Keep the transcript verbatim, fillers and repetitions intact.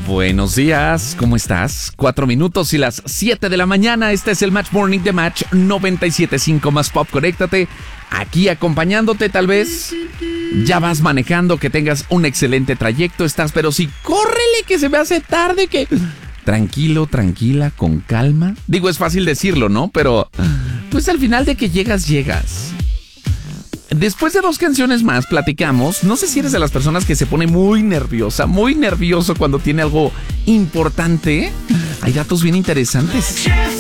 Buenos días, ¿cómo estás? Cuatro minutos y las siete de la mañana. Este es el Match Morning de Match noventa y siete punto cinco más Pop. Conéctate aquí acompañándote. Tal vez ya vas manejando, que tengas un excelente trayecto. Estás, pero sí, córrele, que se me hace tarde, que... Tranquilo, tranquila, con calma. Digo, es fácil decirlo, ¿no? Pero pues al final de que llegas, llegas. Después de dos canciones más, platicamos. No sé si eres de las personas que se pone muy nerviosa, muy nervioso cuando tiene algo importante. Hay datos bien interesantes.